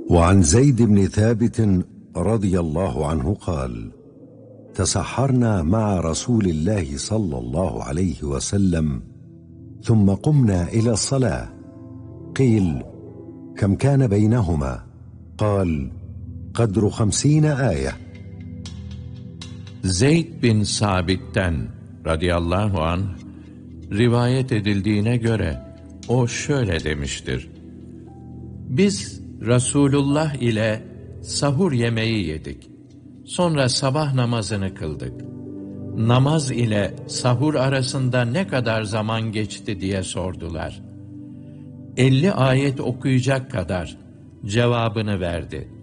وعن زيد بن ثابت رضي الله عنه قال: تسحرنا مع رسول الله صلى الله عليه وسلم ثم قمنا إلى الصلاة. قيل: كم كان بينهما؟ قال: قدر 50 آية. Zeyd bin Sabit'ten radıyallahu anh rivayet edildiğine göre o şöyle demiştir: Biz Resulullah ile sahur yemeği yedik. Sonra sabah namazını kıldık. Namaz ile sahur arasında ne kadar zaman geçti diye sordular. 50 ayet okuyacak kadar cevabını verdi.